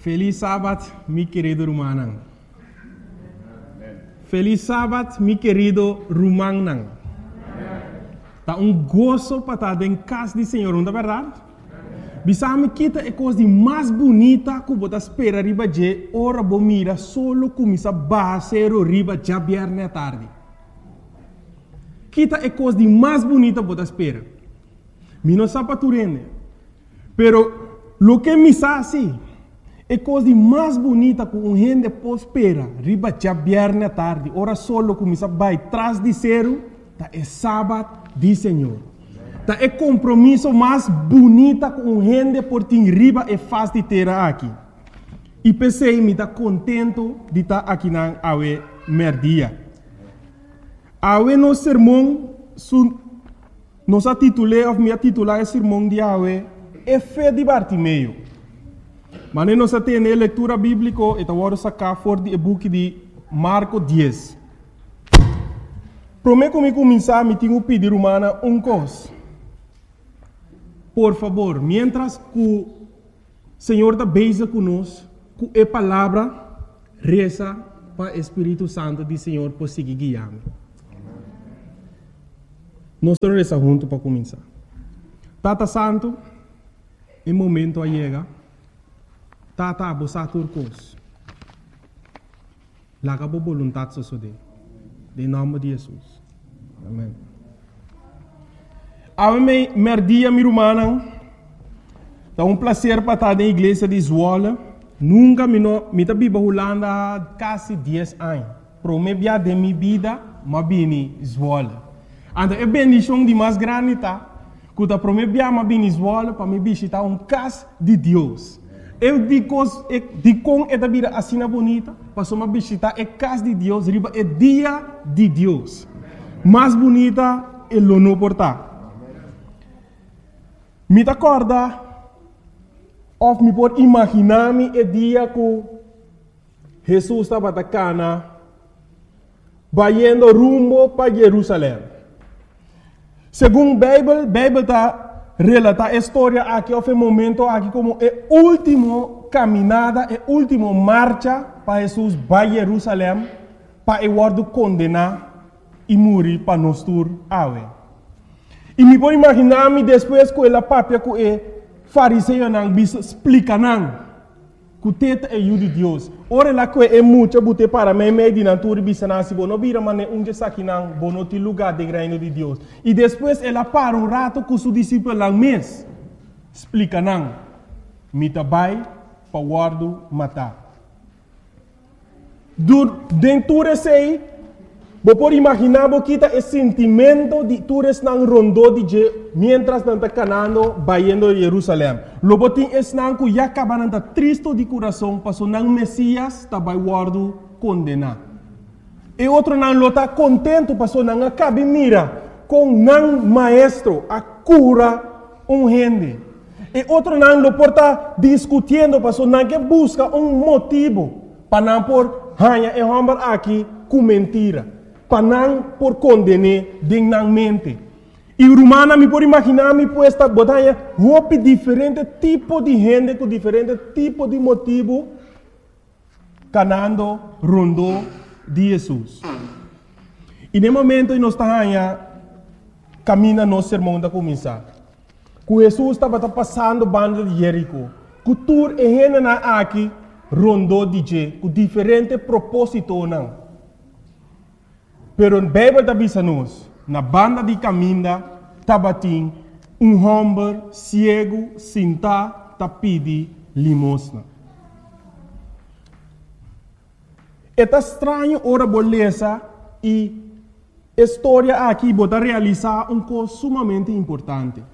Feliz sábado, mi querido Rumanang. Feliz sábado, mi querido Rumanang. Tá gozo para estar em casa do Senhor, não é verdade? Bisame kita é coisa mais bonita que você espera riba de ora bo mira solo começa basero riba já viernes à tarde. Kita é coisa mais bonita que você espera. Mi não sabe turene. Pero lo que me sabe é coisa mais bonita que gente pode esperar riba já viernes à tarde. Ora solo começa vai trás de zero, tá é sábado do Senhor. Tá é compromisso mais bonita com gente por ter riba e faz de ter aqui. E pensei me tá contento de estar aqui na awe merdia. Awe no sermão nos titulei of me titular o sermão de awe é fé de Bartimeu. Mas nós temos a leitura bíblica e agora sacar fora do book de Marco 10. Prometo que começar me tenho pedir humana coisa. Por favor, mientras que o Senhor está beija conosco, com a palavra, reza para o Espírito Santo do Senhor para seguir guiando. Nós estamos rezando juntos para começar. Tata Santo, em momento a chega, Tata abosa turcos. Laga bo vontade sosode. Em nome de Jesus. Amém. Ave merdia mi rumanang. É prazer para estar na igreja de Zwolle. Nunca me tá biba Holanda quase 10 anos. Pro me bia de minha vida, ma bini Zwolle. Então é bendição de mais grande tá. Quando pro me bia ma bini Zwolle para me visitar casa de Deus. Eu digo com esta vida assim bonita, para me visitar a casa de Deus, riba é dia de Deus. Mais bonita é o não portar. Me acorda, ou me pode imaginar-me o dia que Jesus estava na Cana, indo rumo para Jerusalém. Segundo a Bíblia está relata a história aqui, o momento aqui como a última caminhada, a última marcha para Jesus para Jerusalém, para o condenar e morrer para nós tur awe. E me pode imaginar-me depois que ela papia que o fariseu não bisa explica não que o teta é o de Deus. Ora lá que é muito bote para mim meio de natura bisa não se bono vira mané onde saque não bono te lugar de reino de Deus. E depois ela para rato com seu discípulo lá mês explica não me tabai para guardo matar. Dentro sei você pode imaginar que o sentimento de todos não rondou de mientras não está canando, vaindo a Jerusalém. Logo tem esse não que já acaba não está triste de coração, passou não Messias está vai guardo condenar. E outro não está contente, passou não acaba mira com não maestro a cura gente. E outro não lo porta discutindo, passou não que busca motivo para não por hanha e homem aqui com mentira. Para não por condenar dignamente. E o romano me pode imaginar me puesta botanha roupa diferente tipo de gente com diferente tipo de motivo canando rondou de Jesus. E no momento nós estamos caminhando nosso sermão da começar. Que Jesus estava passando banda de Jerico. Que tur e gente aqui rondou de Jesus com diferente propósito não. Pero a Bíblia está dizendo na banda de caminho, tabatim, homem cego, sentado, tá pedi limosna. É estranho ora beleza e a história aqui bota realizar coisa sumamente importante.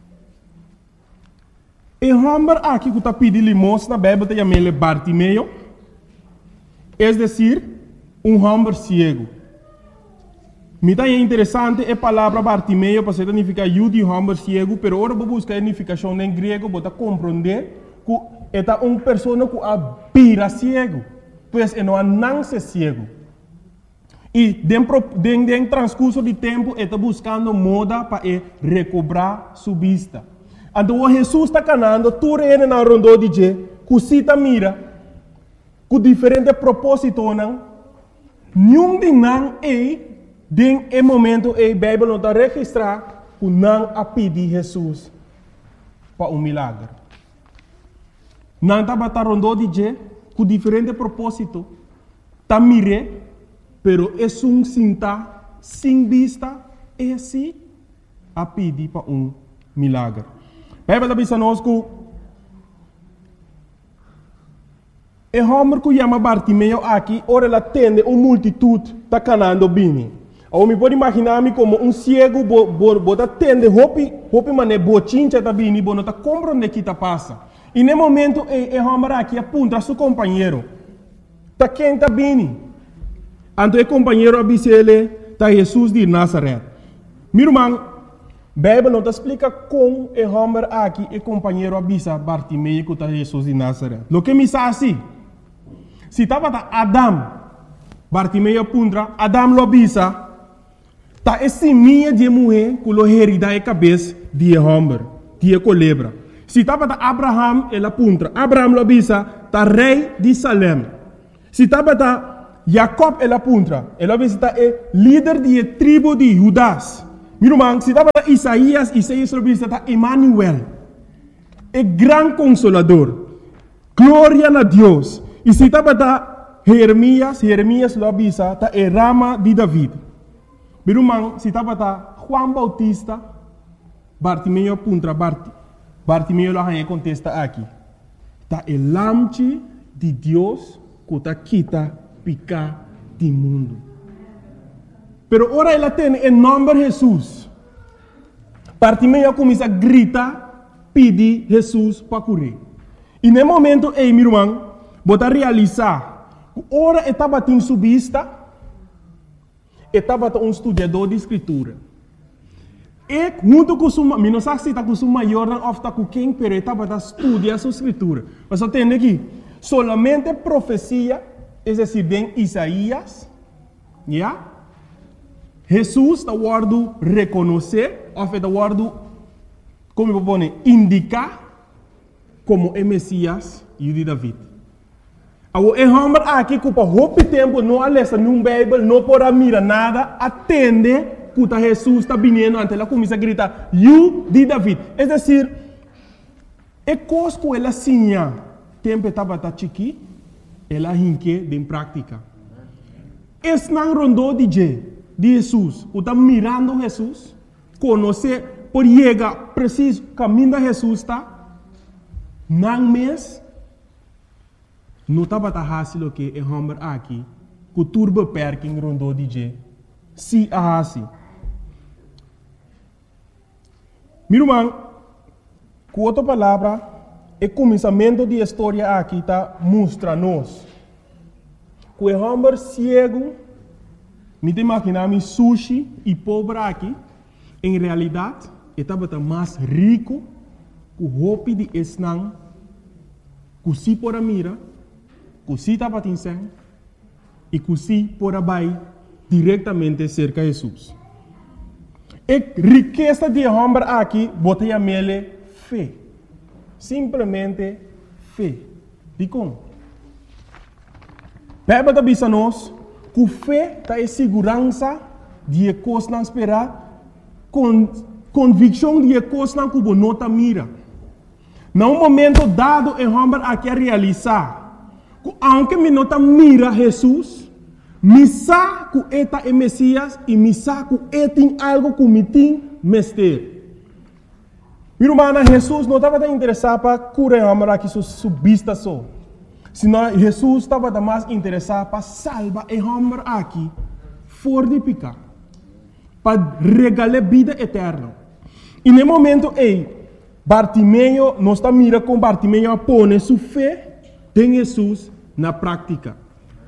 O homem aqui que tá pedi limosna, a Bíblia está chamando Bartimeu, é decir, homem cego. Me dá interessante a palavra Bartimeu para significar de homem cego, pero agora vou buscar a significação em grego para compreender que é uma pessoa que vira cego, pois não nasce cego. E dentro transcurso de tempo está buscando moda para recobrar sua vista. Então Jesus está canando, tu reina na rondô de que cita mira, com diferente propósito, não? Nenhum de não é, de momento, a Bíblia não está registrada, que não a pedir Jesus para milagre. Não está rondando de je, com diferente propósito, está mire, pero é cinta, sem vista, é assim, a pedir para milagre. A Bíblia diz a nós que e homem que chama Bartimeu aqui, ora ela atende uma multitude está canando bem. Eu me pode imaginar-me como cego, bota atende, hopi mané bochincha tá bem, bota tá compreende que tá passa. E no momento o homem aqui aponta a seu companheiro, tá quem tá bem. Então o companheiro avisa ele, tá Jesus de Nazaré. Meu irmão, a Bíblia não te explica como o homem aqui, o companheiro avisa Bartimeu que tá Jesus de Nazaré. Lo que me diz assim, se estava Adam, Bartimeu apunta, Adam lo avisa, tá esse minha de mulher que lo herida a cabeça de homem, de culebra. Se estava Abraham, ele apunta, Abraham lo avisa, tá rei de Salem. Se estava Jacob, ele apunta, ele avisa, tá líder de tribo de Judas. Meu irmão, se estava Isaías lo avisa, tá Emmanuel, é grande consolador, glória a Deus. E se estava Jeremias lo avisa, tá rama de David. Meu irmão, se estava Juan Bautista, Bartimeu apunta, Bartimeu lo contesta aqui. Tá o lamche de Deus que tá quita picar do mundo. Pero ora ela tem o nome de Jesus. Bartimeu começa a gritar, pedir Jesus para curar. E no momento, meu irmão, bota realizar, ora estava em sua vista, estava estudador de escritura. E junto com sua, não sei se está com sua maior ou está com quem, mas estava estudando sua escritura. Mas eu tenho aqui, solamente profecia, é decir, bem Isaías, yeah? Jesus está guardando reconhecer, ou está guardando, como eu vou indicar, como o Messias e o de David. O homem aqui que por muito tempo não lê nenhum Bíblia, não pode mirar nada, atende que Jesus está vindo, então ela começa a gritar, "You de David". É decir, é coisa que ela sinha, tempo estava chiqui, ela hinque em prática. Esse não rondou de Jesus, que está mirando Jesus, conhecer, por chegar preciso, caminho de Jesus está, não mês, não estava fácil que o homem aqui, que o turbo perking rondou de se a assim. Meu irmão, com outra palavra, o começamento da história aqui está mostra-nos que o homem cego, me imaginar sushi e pobre aqui, em realidade, estava mais rico que o roupa de esnang, que se por a mira, que se estava atingindo e que se por a vai diretamente cerca de Jesus. A riqueza de homem aqui, botei a mele fé. Simplesmente fé. De como? A Bíblia diz a nós que fé está em segurança de coisas não esperar, convicção de coisas não que não está mira. Num momento dado, o homem aqui a realizar, que aunque me não está mira Jesus, me sabe que está o Messias e me sabe que tem algo que me tem mestre. Meu irmão, Jesus não estava interessado para curar o homem aqui sua vista só. Senão Jesus estava mais interessado para salvar o homem aqui fora de pecado, para regalar vida eterna. E no momento Bartimeu, não está mirando com Bartimeu a pôr sua fé em Jesus na prática.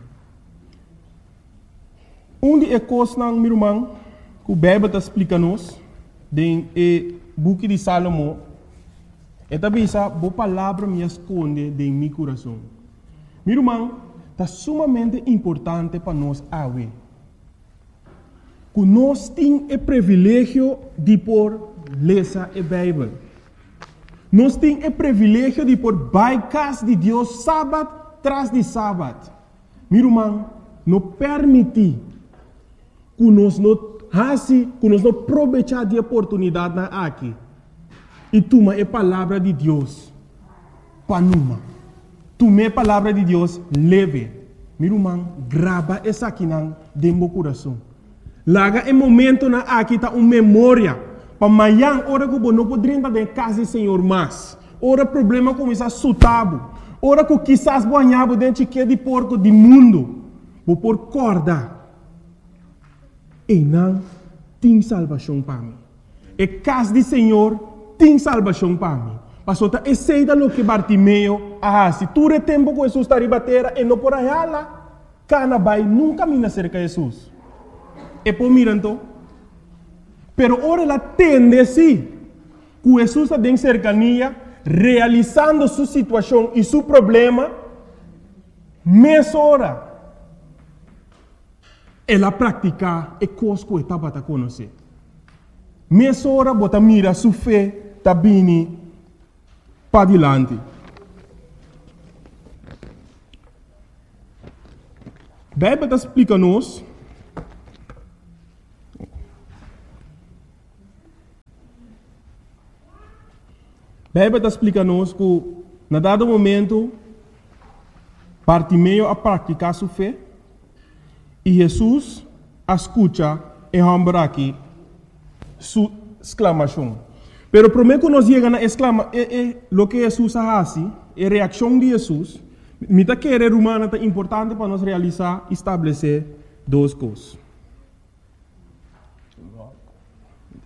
De coisas, meu irmão, que a Bíblia está explicando-nos, no book de Salomão, é também essa boa palavra me esconde em meu coração. Meu irmão, está sumamente importante para nós ver que nós temos o privilégio de por ler a Bíblia. Nós temos o privilégio de por bypass de Deus sábado tras de sábado. Meu irmão, não permite que nós não aproveitar de oportunidade na aqui. E toma a palavra de Deus para numa. Toma a palavra de Deus leve. Meu irmão, grava essa aqui dentro do coração. Laga em momento na aqui tá uma memória. Para amanhã, hora que você não pode entrar em casa do Senhor mais. Hora problema começa a sutabo. Hora que quizás banhava dentro de porco do mundo. Vou por corda. E não tem salvação para mim. E casa do Senhor tem salvação para mim. Passou a eceita lo que Bartimeu se tu é tempo que Jesus está ribatera e não por aí lá, cana vai nunca mina cerca de Jesus. E por miranto, pero ora ela tende sim, que Jesus está em cercania, realizando sua situação e seu problema, meia hora. Ela pratica e coisa que estava a conhecer. Meia hora, bota mira sua fé, está bem para adiante. A Bíblia explica-nos que, na dado momento, Bartimeu a praticar sua fé e Jesus escuta e lembra aqui sua exclamação. Pero primeiro que nós chegamos a exclamar, o que Jesus faz, a reação de Jesus, me está querer humana é importante para nós realizar, estabelecer duas coisas.